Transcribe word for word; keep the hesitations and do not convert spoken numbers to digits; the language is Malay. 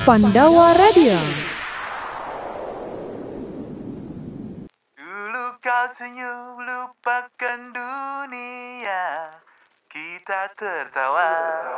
Pandawa Radio. Dulu kau senyum lupakan dunia, kita tertawa.